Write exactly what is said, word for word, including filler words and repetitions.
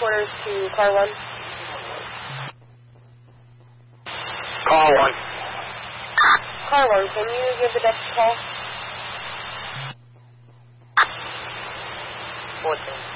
headquarters to car one. Car one. Car one, can you give the desk a call? fourteen.